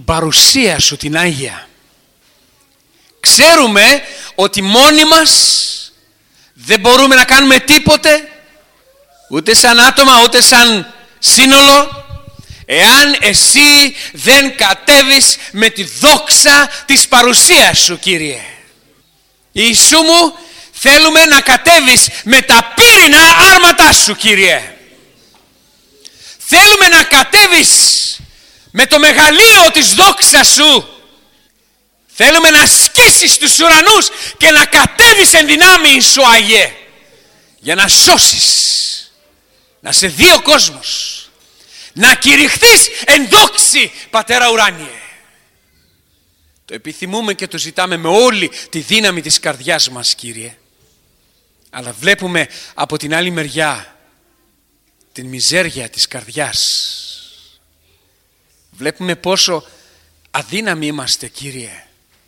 την παρουσία σου την Άγια. Ξέρουμε ότι μόνοι μας δεν μπορούμε να κάνουμε τίποτε, ούτε σαν άτομα ούτε σαν σύνολο, εάν εσύ δεν κατέβεις με τη δόξα της παρουσίας σου, Κύριε. Ιησού μου, θέλουμε να κατέβεις με τα πύρινα άρματά σου, Κύριε. Θέλουμε να κατέβεις με το μεγαλείο της δόξας σου. Θέλουμε να σκίσεις τους ουρανούς και να κατέβεις εν δυνάμει σου, Άγιε, για να σώσεις, να σε δει ο κόσμος, να κηρυχθείς εν δόξη, Πατέρα ουράνιε. Το επιθυμούμε και το ζητάμε με όλη τη δύναμη της καρδιάς μας, Κύριε. Αλλά βλέπουμε από την άλλη μεριά την μιζέρια της καρδιάς. Βλέπουμε πόσο αδύναμοι είμαστε, Κύριε.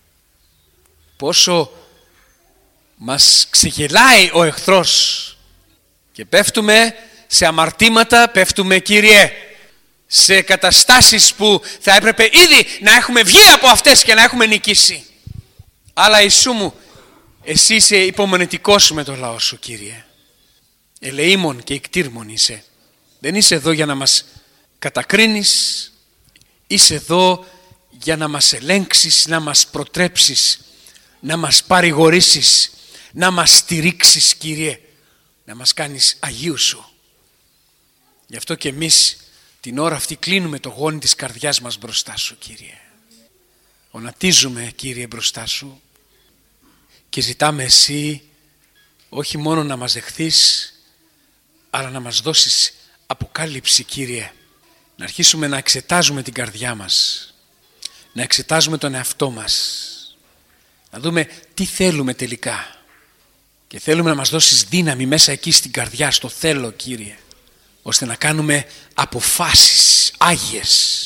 Πόσο μας ξεγελάει ο εχθρός και πέφτουμε σε αμαρτήματα, πέφτουμε, Κύριε, σε καταστάσεις που θα έπρεπε ήδη να έχουμε βγει από αυτές και να έχουμε νικήσει. Αλλά Ιησού μου, εσύ είσαι υπομονετικός με το λαό σου, Κύριε. Ελεήμων και ικτήρμων είσαι. Δεν είσαι εδώ για να μας κατακρίνεις, είσαι εδώ για να μας ελέγξεις, να μας προτρέψεις, να μας παρηγορήσεις, να μας στηρίξεις, Κύριε, να μας κάνεις Αγίου σου. Γι' αυτό και εμείς την ώρα αυτή κλείνουμε το γόνι της καρδιάς μας μπροστά σου, Κύριε. Ονατίζουμε, Κύριε, μπροστά σου και ζητάμε εσύ όχι μόνο να μας δεχθείς, αλλά να μας δώσεις αποκάλυψη, Κύριε. Να αρχίσουμε να εξετάζουμε την καρδιά μας, να εξετάζουμε τον εαυτό μας, να δούμε τι θέλουμε τελικά. Και θέλουμε να μας δώσεις δύναμη μέσα εκεί στην καρδιά, στο θέλω, Κύριε, ώστε να κάνουμε αποφάσεις άγιες,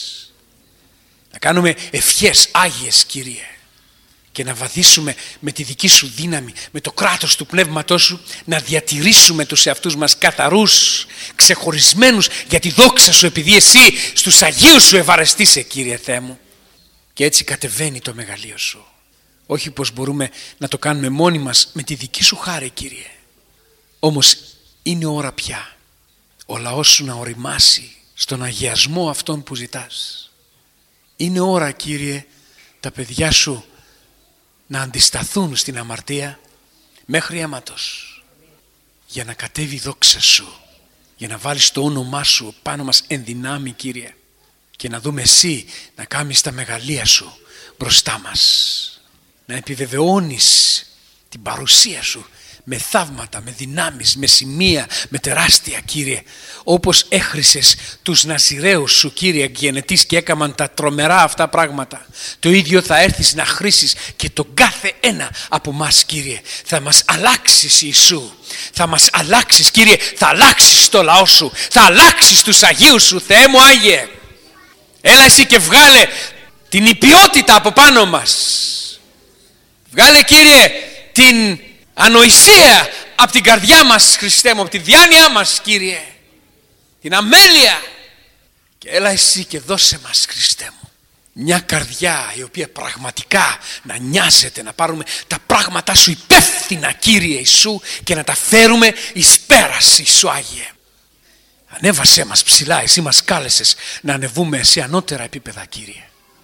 να κάνουμε ευχές άγιες, Κύριε, και να βαδίσουμε με τη δική σου δύναμη, με το κράτος του Πνεύματός σου, να διατηρήσουμε τους εαυτούς μας καθαρούς, ξεχωρισμένους για τη δόξα σου, επειδή εσύ στους Αγίους σου ευαρεστείσαι, Κύριε Θεέ μου. Και έτσι κατεβαίνει το μεγαλείο σου. Όχι πως μπορούμε να το κάνουμε μόνοι μας με τη δική σου χάρη, Κύριε. Όμως είναι ώρα πια ο λαός σου να οριμάσει στον αγιασμό αυτόν που ζητάς. Είναι ώρα, Κύριε, τα παιδιά σου να αντισταθούν στην αμαρτία μέχρι αίματος, για να κατέβει η δόξα σου, για να βάλεις το όνομά σου πάνω μας εν δυνάμει, Κύριε, και να δούμε εσύ να κάνεις τα μεγαλεία σου μπροστά μας, να επιβεβαιώνεις την παρουσία σου με θαύματα, με δυνάμεις, με σημεία, με τεράστια, Κύριε, όπως έχρισες τους Ναζιραίους σου, Κύριε, γενετής, και έκαναν τα τρομερά αυτά πράγματα. Το ίδιο θα έρθεις να χρήσεις και τον κάθε ένα από μας, Κύριε. Θα μας αλλάξεις, Ιησού, θα μας αλλάξεις, Κύριε, θα αλλάξεις το λαό σου, θα αλλάξεις τους Αγίους σου, Θεέ μου Άγιε. Έλα εσύ και βγάλε την υπιότητα από πάνω μας. Βγάλε, Κύριε, την ανοησία από την καρδιά μας, Χριστέ μου, από τη διάνοιά μας, Κύριε, την αμέλεια, και έλα εσύ και δώσε μας, Χριστέ μου, μια καρδιά η οποία πραγματικά να νοιάζεται, να πάρουμε τα πράγματά σου υπεύθυνα, Κύριε Ιησού, και να τα φέρουμε εις πέρας, Ιησού Άγιε. Ανέβασέ μας ψηλά, εσύ μας κάλεσες να ανεβούμε σε ανώτερα επίπεδα, Κύριε.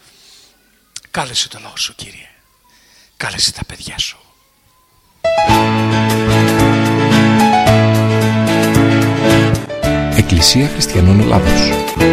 Κάλεσε το λαό σου, Κύριε, κάλεσε τα παιδιά σου. Εκκλησία Χριστιανών Ελλάδος.